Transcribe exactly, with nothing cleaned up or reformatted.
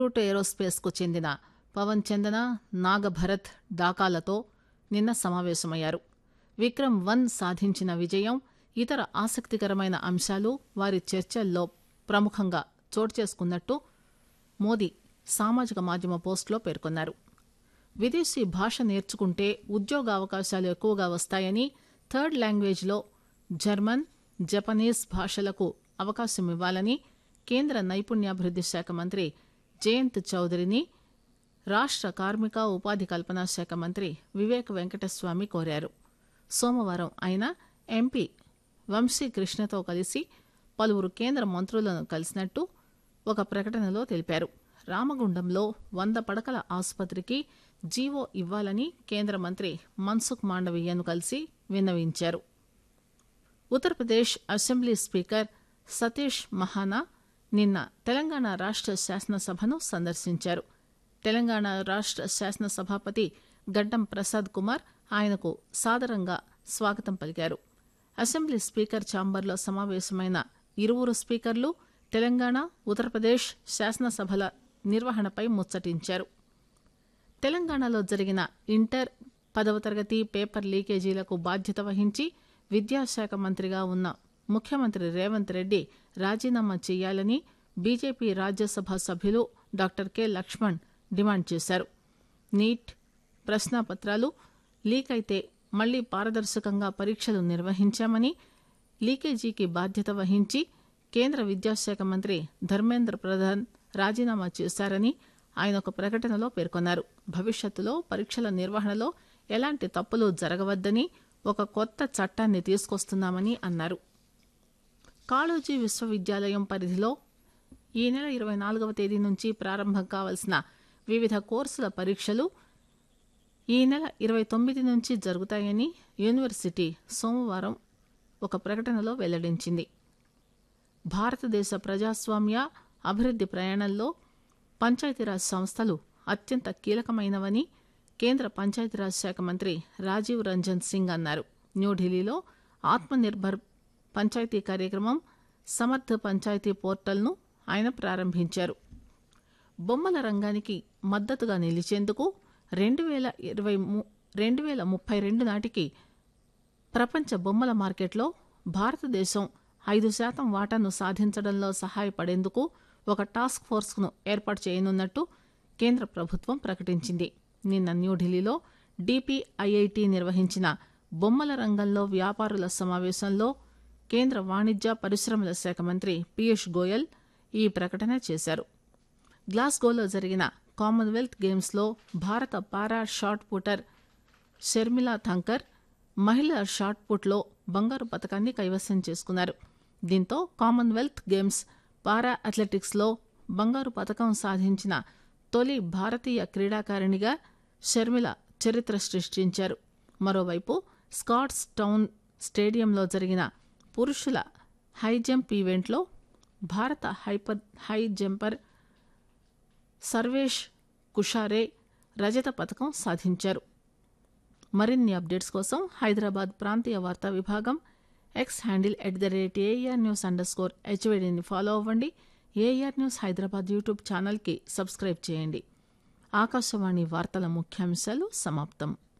Route ఏరోస్పేస్కు చెందిన పవన్ చందన, నాగభరత్ డాకాలతో నిన్న సమావేశమయ్యారు. విక్రమ్ వన్ సాధించిన విజయం, ఇతర ఆసక్తికరమైన అంశాలు వారి చర్చల్లో ప్రముఖంగా చోటు చేసుకున్నట్టు మోదీ సామాజిక మాధ్యమ పోస్టులో పేర్కొన్నారు. విదేశీ భాష నేర్చుకుంటే ఉద్యోగావకాశాలు ఎక్కువగా వస్తాయని, థర్డ్ లాంగ్వేజ్లో జర్మన్, జపనీస్ భాషలకు అవకాశం ఇవ్వాలని కేంద్ర నైపుణ్యాభివృద్ది శాఖ మంత్రి జయంత్ చౌదరిని రాష్ట్ర కార్మిక ఉపాధి కల్పనా శాఖ మంత్రి వివేక్ వెంకటస్వామి కోరారు. సోమవారం ఆయన ఎంపీ వంశీకృష్ణతో కలిసి పలువురు కేంద్ర మంత్రులను కలిసినట్టు ఒక ప్రకటనలో తెలిపారు. రామగుండంలో వంద పడకల ఆసుపత్రికి జీవో ఇవ్వాలని కేంద్ర మంత్రి మన్సుఖ్ మాండవీయను కలిసి విన్నవించారు. ఉత్తరప్రదేశ్ అసెంబ్లీ స్పీకర్ సతీష్ మహానా నిన్న తెలంగాణ రాష్ట్ర శాసనసభను సందర్శించారు. తెలంగాణ రాష్ట్ర శాసనసభాపతి గడ్డం ప్రసాద్ కుమార్ ఆయనకు సాదరంగా స్వాగతం పలికారు. అసెంబ్లీ స్పీకర్ ఛాంబర్లో సమావేశమైన ఇరువురు స్పీకర్లు తెలంగాణ, ఉత్తరప్రదేశ్ శాసనసభల నిర్వహణపై ముచ్చటించారు. తెలంగాణలో జరిగిన ఇంటర్ పదవ తరగతి పేపర్ లీకేజీలకు బాధ్యత వహించి విద్యాశాఖ మంత్రిగా ఉన్న ముఖ్యమంత్రి రేవంత్ రెడ్డి రాజీనామా చేయాలని బీజేపీ రాజ్యసభ సభ్యులు డాక్టర్ కె లక్ష్మణ్ డిమాండ్ చేశారు. నీట్ ప్రశ్నాపత్రాలు లీక్ అయితే మళ్లీ పారదర్శకంగా పరీక్షలు నిర్వహించామని, లీకేజీకి బాధ్యత వహించి కేంద్ర విద్యాశాఖ మంత్రి ధర్మేంద్ర ప్రధాన్ రాజీనామా చేశారని ఆయన ఒక ప్రకటనలో పేర్కొన్నారు. భవిష్యత్తులో పరీక్షల నిర్వహణలో ఎలాంటి తప్పులు జరగవద్దని ఒక కొత్త చట్టాన్ని తీసుకొస్తున్నామని అన్నారు. కాళోజీ విశ్వవిద్యాలయం పరిధిలో ఈ నెల ఇరవై నాలుగవ తేదీ నుంచి ప్రారంభం కావాల్సిన వివిధ కోర్సుల పరీక్షలు ఈ నెల ఇరవై తొమ్మిది నుంచి జరుగుతాయని యూనివర్సిటీ సోమవారం ఒక ప్రకటనలో వెల్లడించింది. భారతదేశ ప్రజాస్వామ్య అభివృద్ది ప్రయాణంలో పంచాయతీరాజ్ సంస్థలు అత్యంత కీలకమైనవని కేంద్ర పంచాయతీరాజ్ శాఖ మంత్రి రాజీవ్ రంజన్ సింగ్ అన్నారు. న్యూఢిల్లీలో ఆత్మనిర్భర్ పంచాయతీ కార్యక్రమం, సమర్థ పంచాయతీ పోర్టల్ను ఆయన ప్రారంభించారు. బొమ్మల రంగానికి మద్దతుగా నిలిచేందుకు రెండు వేల ఇరవై రెండు వేల ముప్పై రెండు నాటికి ప్రపంచ బొమ్మల మార్కెట్లో భారతదేశం ఐదు శాతం వాటాను సాధించడంలో సహాయపడేందుకు ఒక టాస్క్ ఫోర్స్ను ఏర్పాటు చేయనున్నట్టు కేంద్ర ప్రభుత్వం ప్రకటించింది. నిన్న న్యూఢిల్లీలో డిపిఐఐటి నిర్వహించిన బొమ్మల రంగంలో వ్యాపారుల సమావేశంలో కేంద్ర వాణిజ్య పరిశ్రమల శాఖ మంత్రి పీయూష్ గోయల్ ఈ ప్రకటన చేశారు. గ్లాస్గోలో జరిగిన కామన్వెల్త్ గేమ్స్లో భారత పారా షాట్ పుటర్ షర్మిలా థంకర్ మహిళల షాట్ పుట్లో బంగారు పతకాన్ని కైవసం చేసుకున్నారు. దీంతో కామన్వెల్త్ గేమ్స్ పారా అథ్లెటిక్స్లో బంగారు పతకం సాధించిన తొలి భారతీయ క్రీడాకారిణిగా షర్మిల చరిత్ర సృష్టించారు. మరోవైపు స్కాట్స్ టౌన్ స్టేడియంలో జరిగిన పురుషుల హైజంప్ ఈవెంట్లో భారత హైపర్ హై జంపర్ సర్వేష్ కుషారే రజత పతకం సాధించారు. మరిన్ని అప్డేట్స్ కోసం హైదరాబాద్ ప్రాంతీయ వార్తా విభాగం X handle at the rate AR news under score హెచ్వైడీని follow అవ్వండి. ఏఆర్ న్యూస్ హైదరాబాద్ యూట్యూబ్ ఛానల్కి సబ్స్క్రైబ్ చేయండి. ఆకాశవాణి వార్తల ముఖ్యాంశాలు సమాప్తం.